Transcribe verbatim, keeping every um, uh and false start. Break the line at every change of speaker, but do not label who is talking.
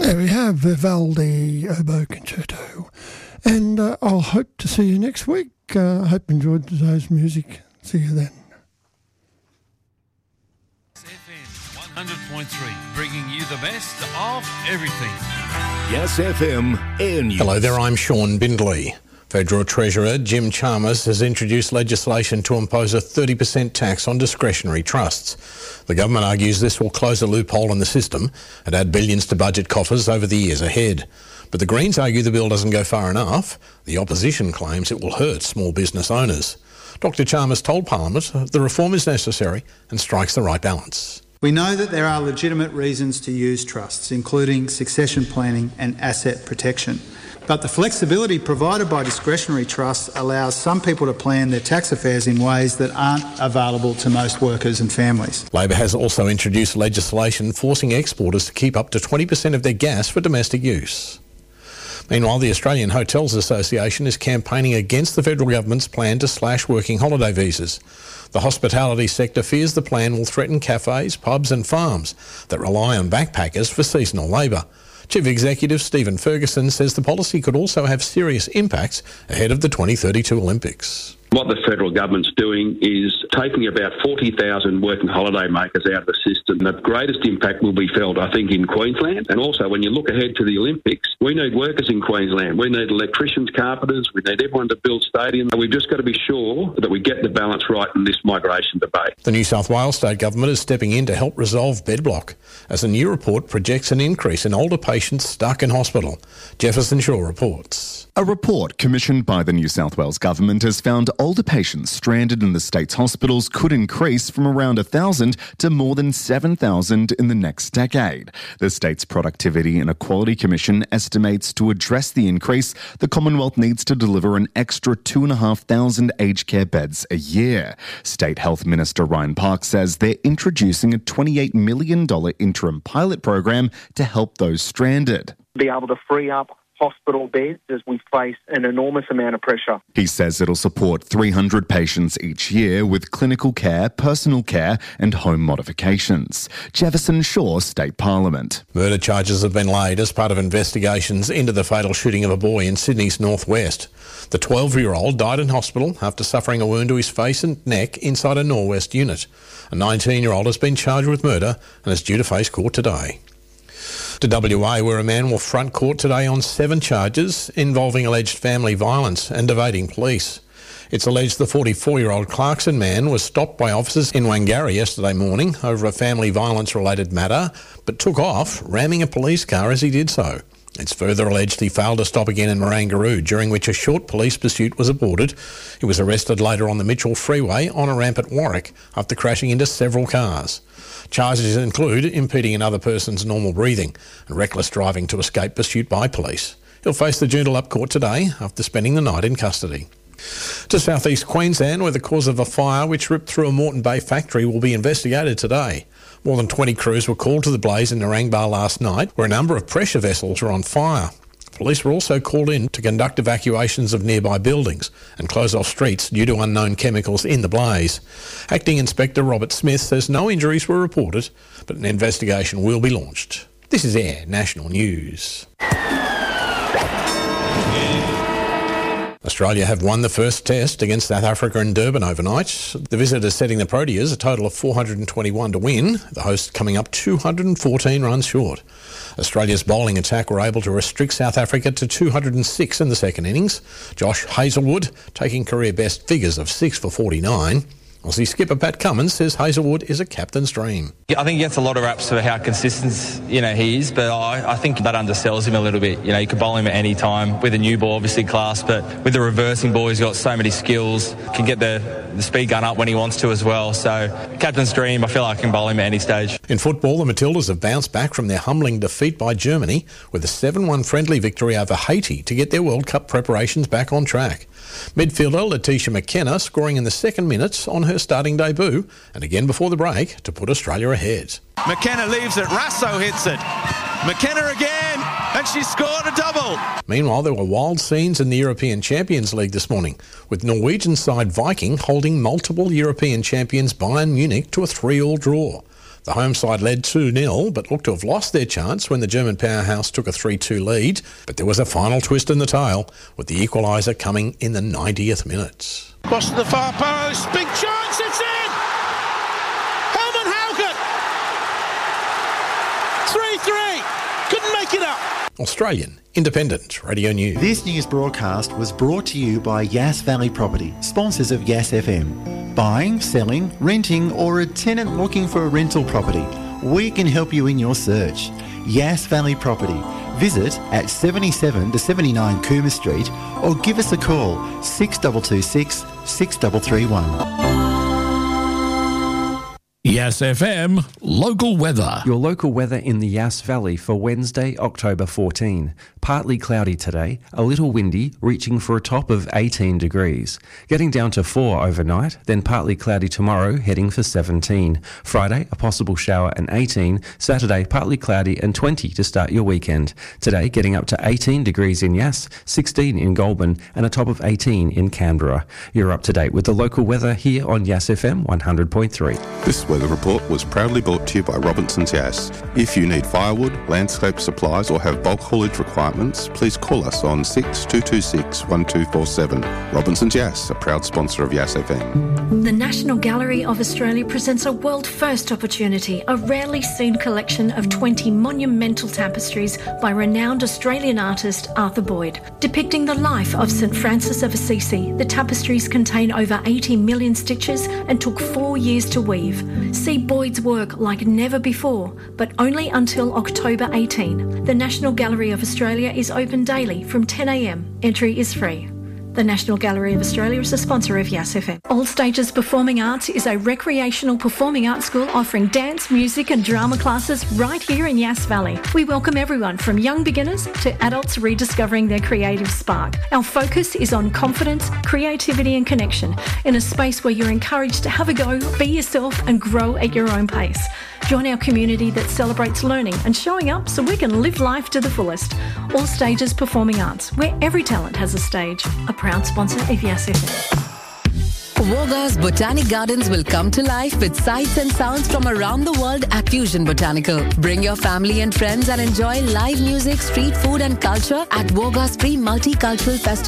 There we have Vivaldi Oboe Concerto. And uh, I'll hope to see you next week. I uh, hope you enjoyed today's music. See you then.
F M one hundred point three, bringing you the best of everything.
Yes F M Air News.
Hello there, I'm Sean Bindley. Federal Treasurer Jim Chalmers has introduced legislation to impose a thirty percent tax on discretionary trusts. The government argues this will close a loophole in the system and add billions to budget coffers over the years ahead. But the Greens argue the bill doesn't go far enough. The opposition claims it will hurt small business owners. Doctor Chalmers told Parliament the reform is necessary and strikes the right balance.
We know that there are legitimate reasons to use trusts, including succession planning and asset protection. But the flexibility provided by discretionary trusts allows some people to plan their tax affairs in ways that aren't available to most workers and families.
Labor has also introduced legislation forcing exporters to keep up to twenty percent of their gas for domestic use. Meanwhile, the Australian Hotels Association is campaigning against the federal government's plan to slash working holiday visas. The hospitality sector fears the plan will threaten cafes, pubs and farms that rely on backpackers for seasonal labour. Chief Executive Stephen Ferguson says the policy could also have serious impacts ahead of the twenty thirty-two Olympics.
What the federal government's doing is taking about forty thousand working holiday makers out of the system. The greatest impact will be felt, I think, in Queensland. And also, when you look ahead to the Olympics, we need workers in Queensland. We need electricians, carpenters. We need everyone to build stadiums. We've just got to be sure that we get the balance right in this migration debate.
The New South Wales state government is stepping in to help resolve bed block, as a new report projects an increase in older patients stuck in hospital. Jefferson Shaw reports.
A report commissioned by the New South Wales government has found older patients stranded in the state's hospitals could increase from around one thousand to more than seven thousand in the next decade. The state's Productivity and Equality Commission estimates to address the increase, the Commonwealth needs to deliver an extra two thousand five hundred aged care beds a year. State Health Minister Ryan Park says they're introducing a twenty-eight million dollars interim pilot program to help those stranded.
Be able to free up hospital beds as we face an enormous amount of pressure.
He says it'll support three hundred patients each year with clinical care, personal care and home modifications. Jefferson Shaw, State Parliament.
Murder charges have been laid as part of investigations into the fatal shooting of a boy in Sydney's northwest. The twelve-year-old died in hospital after suffering a wound to his face and neck inside a Norwest unit. A nineteen-year-old has been charged with murder and is due to face court today. To W A, where a man will front court today on seven charges involving alleged family violence and evading police. It's alleged the forty-four-year-old Clarkson man was stopped by officers in Wangara yesterday morning over a family violence-related matter, but took off, ramming a police car as he did so. It's further alleged he failed to stop again in Marangaroo, during which a short police pursuit was aborted. He was arrested later on the Mitchell Freeway on a ramp at Warwick after crashing into several cars. Charges include impeding another person's normal breathing and reckless driving to escape pursuit by police. He'll face the Joondalup court today after spending the night in custody. To southeast Queensland, where the cause of a fire which ripped through a Moreton Bay factory will be investigated today. More than twenty crews were called to the blaze in Narangba last night, where a number of pressure vessels were on fire. Police were also called in to conduct evacuations of nearby buildings and close off streets due to unknown chemicals in the blaze. Acting Inspector Robert Smith says no injuries were reported, but an investigation will be launched. This is Air National News. Australia have won the first test against South Africa in Durban overnight. The visitors setting the Proteas a total of four hundred twenty-one to win, the hosts coming up two hundred fourteen runs short. Australia's bowling attack were able to restrict South Africa to two hundred six in the second innings. Josh Hazlewood taking career best figures of six for forty-nine. Aussie skipper Pat Cummins says Hazlewood is a captain's dream.
I think he gets a lot of raps for how consistent, you know, he is, but I, I think that undersells him a little bit. You know, you can bowl him at any time with a new ball, obviously class, but with the reversing ball, he's got so many skills, can get the, the speed gun up when he wants to as well. So, captain's dream, I feel like I can bowl him at any stage.
In football, the Matildas have bounced back from their humbling defeat by Germany with a seven one friendly victory over Haiti to get their World Cup preparations back on track. Midfielder Letitia McKenna scoring in the second minutes on her starting debut and again before the break to put Australia ahead.
McKenna leaves it, Rasso hits it. McKenna again, and she scored a double.
Meanwhile, there were wild scenes in the European Champions League this morning, with Norwegian side Viking holding multiple European champions Bayern Munich to a three all draw. The home side led two nil, but looked to have lost their chance when the German powerhouse took a three two lead. But there was a final twist in the tale, with the equaliser coming in the ninetieth minute.
Cross to the far post, big chance, it's in! Helman Haugen! three three, couldn't make it up.
Australian Independent Radio News.
This news broadcast was brought to you by Yass Valley Property, sponsors of Yass F M. Buying, selling, renting, or a tenant looking for a rental property, we can help you in your search. Yass Valley Property. Visit at seventy-seven to seventy-nine Coomer Street or give us a call six two two six, six three three one.
Yass F M local weather.
Your local weather in the Yass Valley for Wednesday, October fourteenth. Partly cloudy today, a little windy, reaching for a top of eighteen degrees. Getting down to four overnight, then partly cloudy tomorrow, heading for seventeen. Friday, a possible shower and eighteen. Saturday, partly cloudy and twenty to start your weekend. Today, getting up to eighteen degrees in Yass, sixteen in Goulburn, and a top of eighteen in Canberra. You're up to date with the local weather here on Yass F M one hundred point three.
This weather report was proudly brought to you by Robinson's Yass. If you need firewood, landscape supplies or have bulk haulage requirements, please call us on six two two six, one two four seven. Robinson's Yass, a proud sponsor of Yass F M.
The National Gallery of Australia presents a world-first opportunity, a rarely seen collection of twenty monumental tapestries by renowned Australian artist Arthur Boyd. Depicting the life of Saint Francis of Assisi, the tapestries contain over eighty million stitches and took four years to weave. See Boyd's work like never before, but only until October eighteenth. The National Gallery of Australia is open daily from ten a m. Entry is free. The National Gallery of Australia is a sponsor of Yass F M. All Stages Performing Arts is a recreational performing arts school offering dance, music and drama classes right here in Yass Valley. We welcome everyone from young beginners to adults rediscovering their creative spark. Our focus is on confidence, creativity and connection in a space where you're encouraged to have a go, be yourself and grow at your own pace. Join our community that celebrates learning and showing up so we can live life to the fullest. All Stages Performing Arts, where every talent has a stage. A proud sponsor of Yass F M.
Wogga's Botanic Gardens will come to life with sights and sounds from around the world at Fusion Botanical. Bring your family and friends and enjoy live music, street food and culture at Wogga's free multicultural festival.